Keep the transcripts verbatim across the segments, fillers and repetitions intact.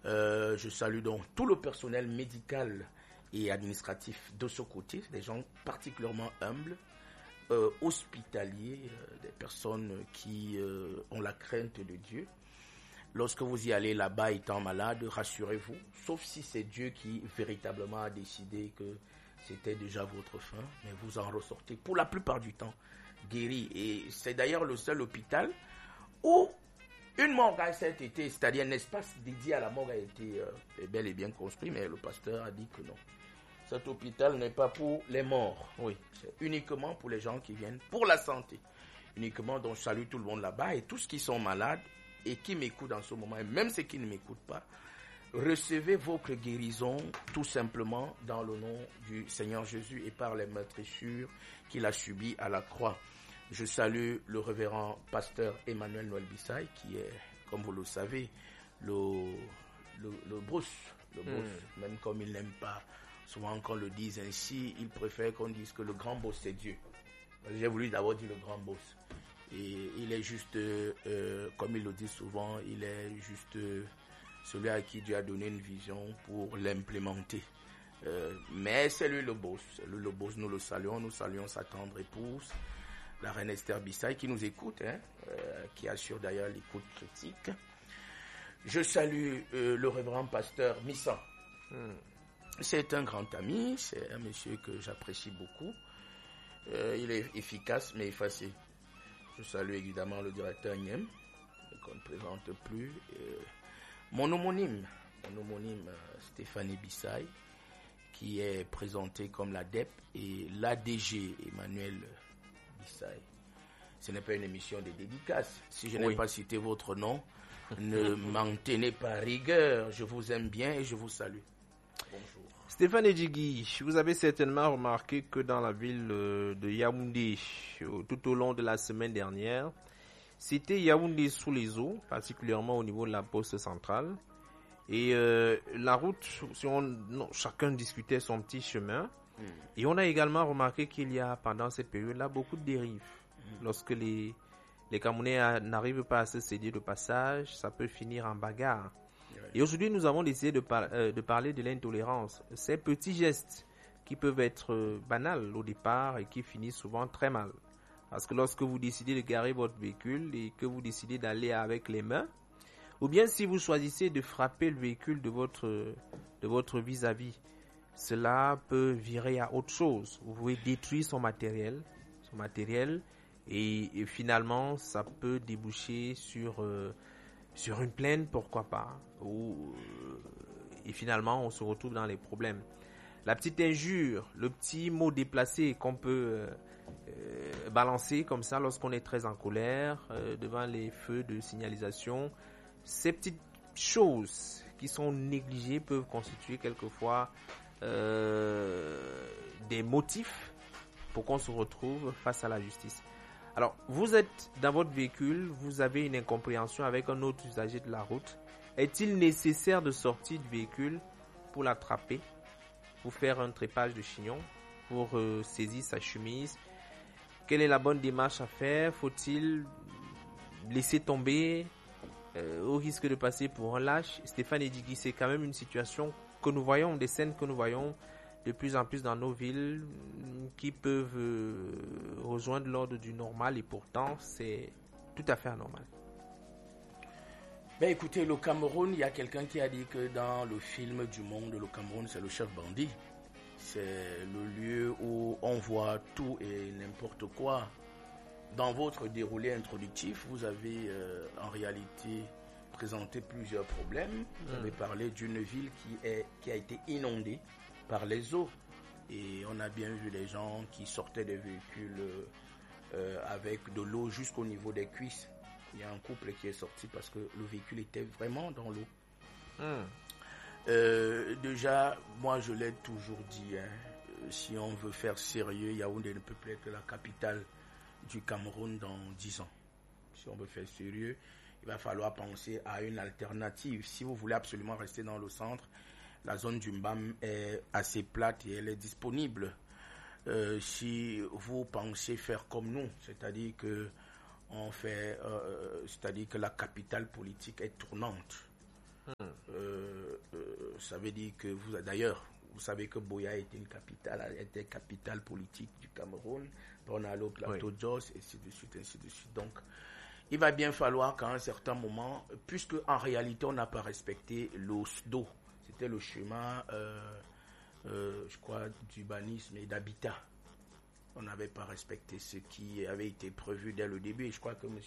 Euh, je salue donc tout le personnel médical et administratif de ce côté, des gens particulièrement humbles, euh, hospitaliers, euh, des personnes qui euh, ont la crainte de Dieu. Lorsque vous y allez là-bas étant malade, rassurez-vous, sauf si c'est Dieu qui véritablement a décidé que c'était déjà votre fin, mais vous en ressortez pour la plupart du temps guéri. Et c'est d'ailleurs le seul hôpital où une morgue a cet été, c'est-à-dire un espace dédié à la morgue a été euh, bel et bien construit, mais le pasteur a dit que non. Cet hôpital n'est pas pour les morts, oui, c'est uniquement pour les gens qui viennent pour la santé. Uniquement, donc je salue tout le monde là-bas et tous ceux qui sont malades et qui m'écoutent en ce moment, et même ceux qui ne m'écoutent pas, recevez votre guérison tout simplement dans le nom du Seigneur Jésus et par les meurtrissures qu'il a subies à la croix. Je salue le révérend pasteur Emmanuel Noël Bissaï qui est, comme vous le savez, le, le, le Bruce, le Bruce, mm. même comme il n'aime pas souvent qu'on le dise ainsi, il préfère qu'on dise que le grand boss c'est Dieu. J'ai voulu d'abord dire le grand boss. Et il est juste, euh, comme il le dit souvent, il est juste euh, celui à qui Dieu a donné une vision pour l'implémenter. Euh, mais c'est lui le boss, c'est lui le boss, nous le saluons, nous saluons sa tendre épouse, la reine Esther Bissaï qui nous écoute, hein, euh, qui assure d'ailleurs l'écoute critique. Je salue euh, le révérend pasteur Missan. Hmm. C'est un grand ami, c'est un monsieur que j'apprécie beaucoup. Euh, il est efficace mais effacé. Je salue évidemment le directeur Niem, qu'on ne présente plus. Euh, mon homonyme, mon homonyme euh, Stéphanie Bissaï, qui est présenté comme la D E P, et l'A D G Emmanuel Bissaï. Ce n'est pas une émission de dédicace. Si je n'ai oui. pas cité votre nom, ne m'en tenez pas rigueur. Je vous aime bien et je vous salue. Bonjour. Stéphane Edjigui, vous avez certainement remarqué que dans la ville de Yaoundé, tout au long de la semaine dernière, c'était Yaoundé sous les eaux, particulièrement au niveau de la poste centrale. Et euh, la route, si on, non, chacun discutait son petit chemin. Mm. Et on a également remarqué qu'il y a pendant cette période-là beaucoup de dérives. Mm. Lorsque les, les Camerounais n'arrivent pas à se céder de passage, ça peut finir en bagarre. Et aujourd'hui, nous avons décidé de, par, euh, de parler de l'intolérance. Ces petits gestes qui peuvent être euh, banals au départ et qui finissent souvent très mal. Parce que lorsque vous décidez de garer votre véhicule et que vous décidez d'aller avec les mains, ou bien si vous choisissez de frapper le véhicule de votre, de votre vis-à-vis, cela peut virer à autre chose. Vous pouvez détruire son matériel, son matériel et, et finalement, ça peut déboucher sur... Euh, sur une plaine, pourquoi pas, ou, et finalement on se retrouve dans les problèmes. La petite injure, le petit mot déplacé qu'on peut euh, balancer comme ça lorsqu'on est très en colère euh, devant les feux de signalisation, ces petites choses qui sont négligées peuvent constituer quelquefois euh, des motifs pour qu'on se retrouve face à la justice. Alors, vous êtes dans votre véhicule, vous avez une incompréhension avec un autre usager de la route. Est-il nécessaire de sortir du véhicule pour l'attraper, pour faire un trépage de chignon, pour euh, saisir sa chemise? Quelle est la bonne démarche à faire? Faut-il laisser tomber euh, au risque de passer pour un lâche? Stéphane Edjigui, c'est quand même une situation que nous voyons, des scènes que nous voyons de plus en plus dans nos villes qui peuvent euh, rejoindre l'ordre du normal et pourtant c'est tout à fait anormal. Ben écoutez, le Cameroun, il y a quelqu'un qui a dit que dans le film du monde, le Cameroun c'est le chef bandit. C'est le lieu où on voit tout et n'importe quoi. Dans votre déroulé introductif, vous avez euh, en réalité présenté plusieurs problèmes. Vous mmh. avez parlé d'une ville qui, est, qui a été inondée par les eaux et on a bien vu les gens qui sortaient des véhicules euh, avec de l'eau jusqu'au niveau des cuisses. Il y a un couple qui est sorti parce que le véhicule était vraiment dans l'eau. Mmh. Euh, déjà, moi je l'ai toujours dit, hein, si on veut faire sérieux, Yaoundé ne peut plus être la capitale du Cameroun dans dix ans. Si on veut faire sérieux, il va falloir penser à une alternative. Si vous voulez absolument rester dans le centre, la zone du Mbam est assez plate et elle est disponible. Euh, si vous pensez faire comme nous, c'est-à-dire que on fait, euh, c'est-à-dire que la capitale politique est tournante. Hmm. Euh, ça veut dire que vous, d'ailleurs, vous savez que Buea était une capitale, était capitale politique du Cameroun. On a allé au plateau oui. de Jos, et ainsi de suite, ainsi de suite. Donc, il va bien falloir qu'à un certain moment, puisque en réalité, on n'a pas respecté le S D O, c'était le schéma, euh, euh, je crois, d'urbanisme et d'habitat. On n'avait pas respecté ce qui avait été prévu dès le début. Et je crois que M.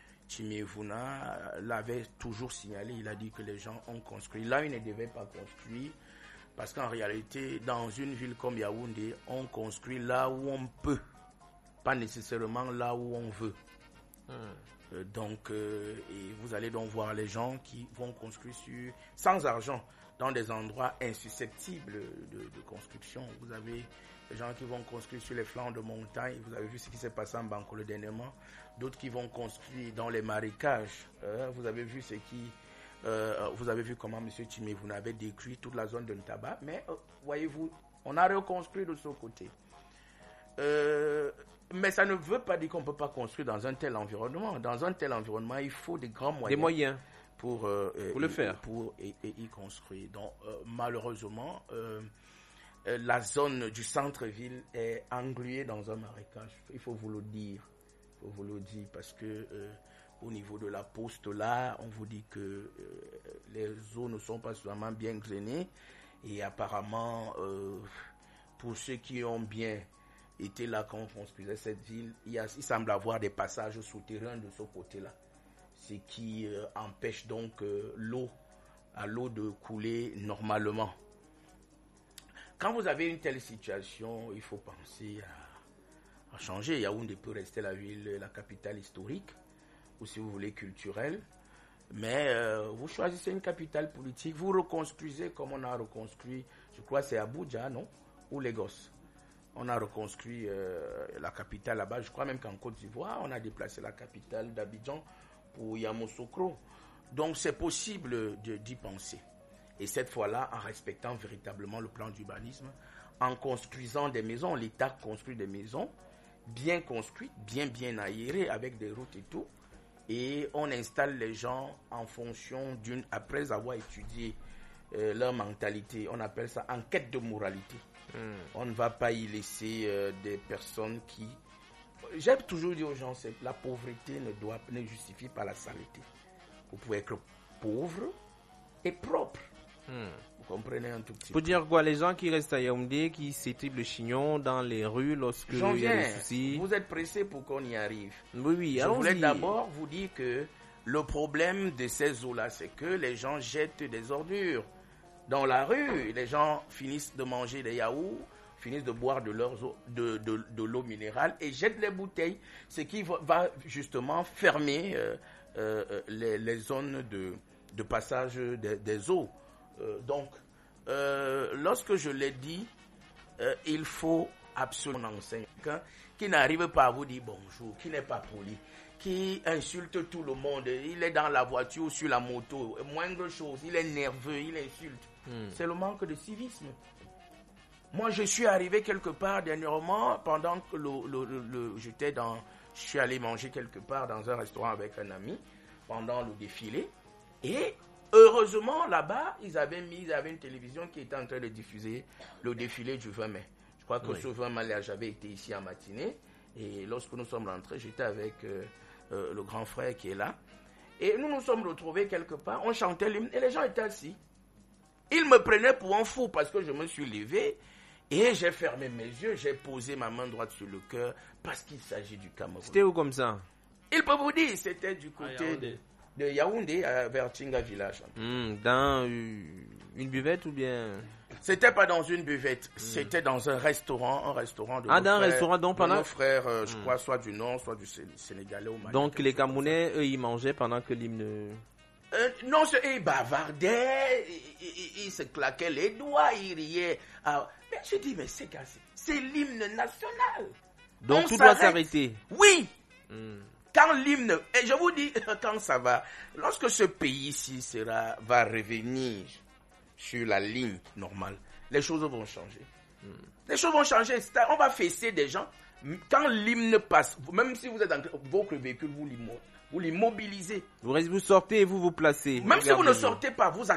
Timevuna l'avait toujours signalé. Il a dit que les gens ont construit. Là, ils ne devaient pas construire. Parce qu'en réalité, dans une ville comme Yaoundé, on construit là où on peut. Pas nécessairement là où on veut. Hum. Euh, donc, euh, et vous allez donc voir les gens qui vont construire sur, sans argent dans des endroits insusceptibles de, de construction. Vous avez des gens qui vont construire sur les flancs de montagne. Vous avez vu ce qui s'est passé en Bankole dernièrement. D'autres qui vont construire dans les marécages. Euh, vous avez vu ce qui... Euh, vous avez vu comment M. Timé, vous n'avez décrit toute la zone de Ntaba. Mais, euh, voyez-vous, on a reconstruit de ce côté. Euh, mais ça ne veut pas dire qu'on ne peut pas construire dans un tel environnement. Dans un tel environnement, il faut des grands moyens. Des moyens. Pour, euh, pour et, le faire. Pour et, et y construire. Donc, euh, malheureusement, euh, euh, la zone du centre-ville est engluée dans un marécage. Il faut vous le dire. Il faut vous le dire parce que euh, au niveau de la poste, là, on vous dit que euh, les eaux ne sont pas suffisamment bien drainées. Et apparemment, euh, pour ceux qui ont bien été là quand on construisait cette ville, il, y a, il semble avoir des passages souterrains de ce côté-là. Ce qui euh, empêche donc euh, l'eau à l'eau de couler normalement. Quand vous avez une telle situation, il faut penser à, à changer. Yaoundé peut rester la ville, la capitale historique, ou si vous voulez culturelle. Mais euh, vous choisissez une capitale politique, vous reconstruisez comme on a reconstruit, je crois que c'est Abuja, non? Ou Lagos. On a reconstruit euh, la capitale là-bas. Je crois même qu'en Côte d'Ivoire, on a déplacé la capitale d'Abidjan pour Yamoussoukro. Donc c'est possible de, d'y penser. Et cette fois-là, en respectant véritablement le plan d'urbanisme, en construisant des maisons, l'État construit des maisons bien construites, bien bien aérées, avec des routes et tout. Et on installe les gens en fonction d'une, après avoir étudié euh, leur mentalité, on appelle ça enquête de moralité. Mm. On ne va pas y laisser euh, des personnes qui... J'aime toujours dire aux gens, c'est, la pauvreté ne doit ne justifie pas la saleté. Vous pouvez être pauvre et propre. Mm. Vous comprenez un tout petit peu. Pour dire quoi, les gens qui restent à Yaoundé, qui s'étibent le chignon dans les rues lorsque il y a des soucis. Vous êtes pressé pour qu'on y arrive. Oui, oui. Je voulais d'abord vous dire que le problème de ces eaux-là, c'est que les gens jettent des ordures dans la rue. Les gens finissent de manger des yaourts, finissent de boire de, leur eau, de, de, de l'eau minérale et jettent les bouteilles, ce qui va, va justement fermer euh, euh, les, les zones de, de passage de, des eaux. Euh, donc, euh, lorsque je l'ai dit, euh, il faut absolument enseigner quelqu'un qui n'arrive pas à vous dire bonjour, qui n'est pas poli, qui insulte tout le monde. Il est dans la voiture ou sur la moto, moindre chose, il est nerveux, il insulte. Hmm. C'est le manque de civisme. Moi, je suis arrivé quelque part dernièrement, pendant que le, le, le, le, j'étais dans, je suis allé manger quelque part dans un restaurant avec un ami, pendant le défilé, et heureusement, là-bas, ils avaient mis, ils avaient une télévision qui était en train de diffuser le défilé du vingt mai. Je crois que oui. Ce vingt mai, j'avais été ici en matinée. Et lorsque nous sommes rentrés, j'étais avec euh, euh, le grand frère qui est là. Et nous nous sommes retrouvés quelque part, on chantait l'hymne et les gens étaient assis. Ils me prenaient pour un fou parce que je me suis levé et j'ai fermé mes yeux, j'ai posé ma main droite sur le cœur parce qu'il s'agit du Cameroun. C'était où comme ça? Il peut vous dire, c'était du côté... Ah, de Yaoundé à vers Tinga Village. Mmh, dans une buvette ou bien? C'était pas dans une buvette, mmh. C'était dans un restaurant, un restaurant de Ah, nos dans un frères, restaurant, donc pendant... nos frères, euh, je mmh. crois, soit du Nord, soit du Sénégalais au Mali. Donc les Camerounais, eux, ils mangeaient pendant que l'hymne... Euh, non, ils bavardaient, ils, ils, ils se claquaient les doigts, ils riaient. Ah, mais je dis, mais c'est gars, c'est l'hymne national. Donc On tout s'arrête. doit s'arrêter. Oui. Mmh. Quand l'hymne, et je vous dis, quand ça va, lorsque ce pays-ci sera, va revenir sur la ligne normale, les choses vont changer. Mm. Les choses vont changer. On va fesser des gens. Quand l'hymne passe, même si vous êtes dans votre véhicule, vous l'immobilisez. Vous, vous sortez et vous vous placez. Même si vous ne sortez pas, vous